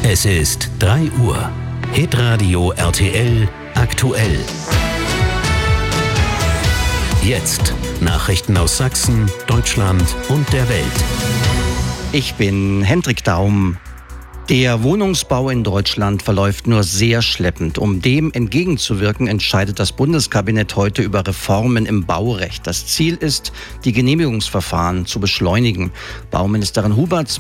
Es ist 3 Uhr. Hitradio RTL aktuell. Jetzt Nachrichten aus Sachsen, Deutschland und der Welt. Ich bin Hendrik Daum. Der Wohnungsbau in Deutschland verläuft nur sehr schleppend. Um dem entgegenzuwirken, entscheidet das Bundeskabinett heute über Reformen im Baurecht. Das Ziel ist, die Genehmigungsverfahren zu beschleunigen. Bauministerin Huberts